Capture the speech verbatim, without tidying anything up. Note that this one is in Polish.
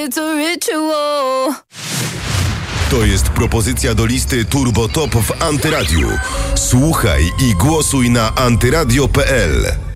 it's a ritual. To jest propozycja do listy Turbo Top w Antyradiu. Słuchaj i głosuj na antyradio kropka p l.